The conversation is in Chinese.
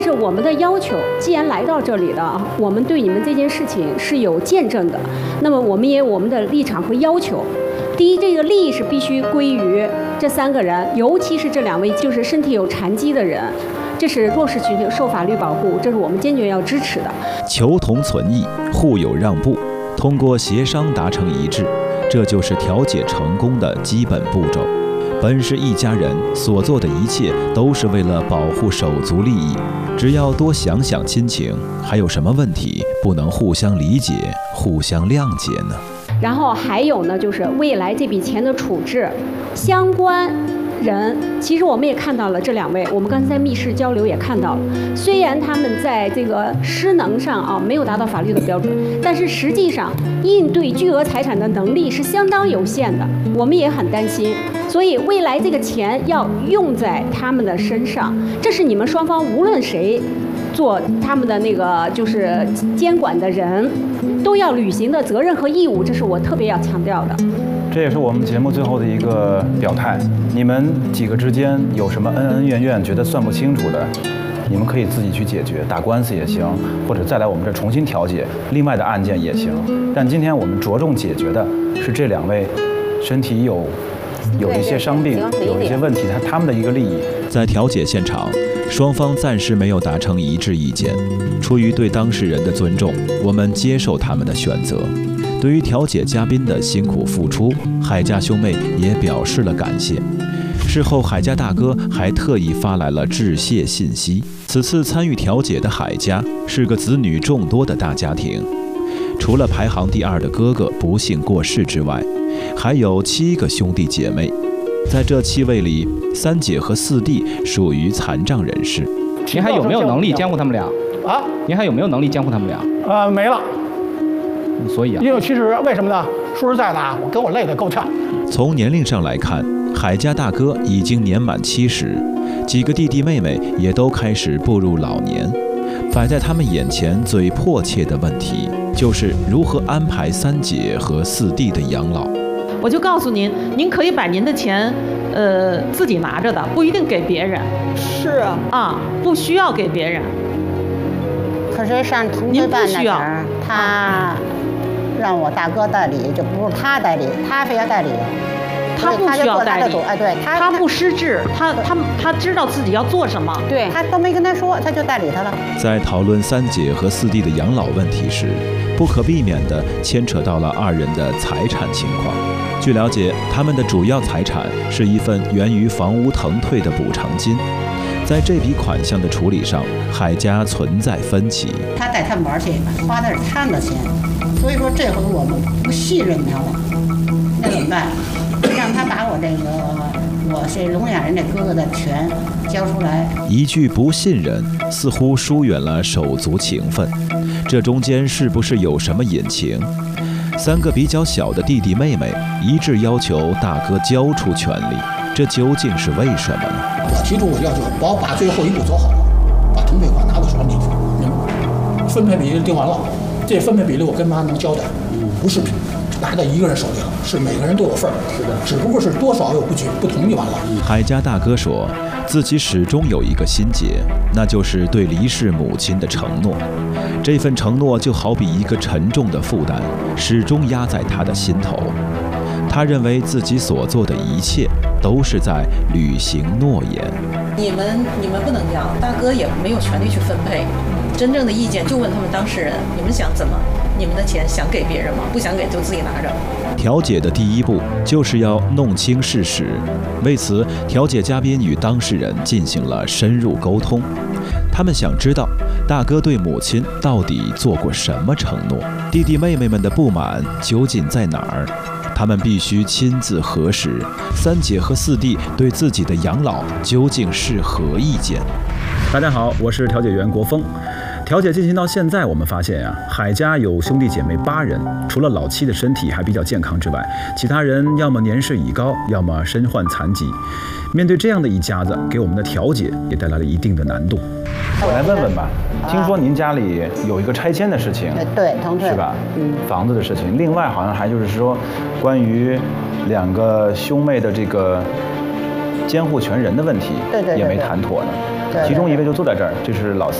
是我们的要求，既然来到这里了，我们对你们这件事情是有见证的，那么我们也有我们的立场和要求。第一，这个利益是必须归于这3个人，尤其是这2位就是身体有残疾的人，这是弱势群体受法律保护，这是我们坚决要支持的。 求同存异，互有让步，通过协商达成一致，这就是调解成功的基本步骤。本是一家人，所做的一切都是为了保护手足利益。只要多想想亲情，还有什么问题不能互相理解、互相谅解呢？ 然后还有呢，就是未来这笔钱的处置，相关人，其实我们也看到了这2位，我们刚才在密室交流也看到了，虽然他们在这个失能上没有达到法律的标准，但是实际上应对巨额财产的能力是相当有限的，我们也很担心。所以未来这个钱要用在他们的身上，这是你们双方无论谁做他们的那个就是监管的人都要履行的责任和义务，这是我特别要强调的。 这也是我们节目最后的一个表态，你们几个之间有什么恩恩怨怨，觉得算不清楚的，你们可以自己去解决，打官司也行，或者再来我们这重新调解另外的案件也行。但今天我们着重解决的是这2位身体有一些伤病，有一些问题，他们的一个利益。 在调解现场，双方暂时没有达成一致意见，出于对当事人的尊重，我们接受他们的选择。对于调解嘉宾的辛苦付出，海家兄妹也表示了感谢。事后，海家大哥还特意发来了致谢信息。此次参与调解的海家是个子女众多的大家庭，除了排行第2的哥哥不幸过世之外，还有7个兄弟姐妹。在这7位里，3姐和4弟属于残障人士。 您还有没有能力监护他们俩？ 啊？ 您还有没有能力监护他们俩？ 没了。 所以因为其实为什么呢？说实在的我给我累得够呛。 从年龄上来看，海家大哥已经年满70，几个弟弟妹妹也都开始步入老年。摆在他们眼前最迫切的问题，就是如何安排3姐和4弟的养老。 我就告诉您，您可以把您的钱，自己拿着的，不一定给别人。 是啊，不需要给别人。 可是上同学办那时候，他让我大哥代理，就不是他代理，他非要代理。 他不需要代理， 哎，对他不失智，他知道自己要做什么， 对他都没跟他说，他就代理他了。 在讨论3姐和4弟的养老问题时，不可避免地牵扯到了2人的财产情况。据了解，他们的主要财产是一份源于房屋腾退的补偿金，在这笔款项的处理上，海家存在分歧。 他带他们玩去，花的是他们的钱，所以说这回我们不信任他了，那怎么办？让他把我是聋哑人这哥哥的权交出来。 一句不信任，似乎疏远了手足情分。这中间是不是有什么隐情？3个比较小的弟弟妹妹一致要求大哥交出权利，这究竟是为什么呢？ 我提出我要求，把最后一步走好了，把腾退款拿到手里，分配比例定完了，这分配比例我跟妈能交代，不是拿在一个人手里了，是每个人都有份儿，是的，只不过是多少有不同就完了。 海家大哥说自己始终有一个心结，那就是对离世母亲的承诺。这份承诺就好比一个沉重的负担，始终压在他的心头。他认为自己所做的一切都是在履行诺言。 你们不能要，大哥也没有权利去分配。真正的意见就问他们当事人，你们想怎么？你们的钱想给别人吗？不想给就自己拿着。 调解的第一步就是要弄清事实，为此，调解嘉宾与当事人进行了深入沟通。他们想知道大哥对母亲到底做过什么承诺，弟弟妹妹们的不满究竟在哪儿？他们必须亲自核实3姐和4弟对自己的养老究竟是何意见。 大家好，我是调解员国峰。调解进行到现在，我们发现海家有兄弟姐妹8人，除了老7的身体还比较健康之外，其他人要么年事已高，要么身患残疾。面对这样的一家子，给我们的调解也带来了一定的难度。我来问问吧，听说您家里有一个拆迁的事情， 对，腾退是吧？房子的事情。另外好像还就是说，关于2个兄妹的这个监护权人的问题对也没谈妥呢。其中一位就坐在这儿，这是老四。